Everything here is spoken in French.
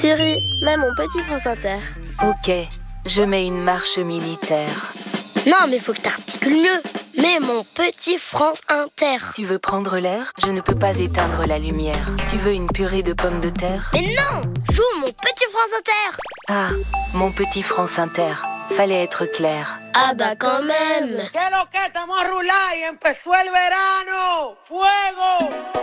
Chérie, mets mon petit France Inter. Ok, je mets une marche militaire. Non, mais faut que t'articules mieux. Mets mon petit France Inter. Tu veux prendre l'air? Je ne peux pas éteindre la lumière. Tu veux une purée de pommes de terre? Mais non, joue mon petit France Inter. Ah, mon petit France Inter. Fallait être clair. Ah bah quand même. ¿Qué lo que estamos a rular y empezó el verano? ¡Fuego!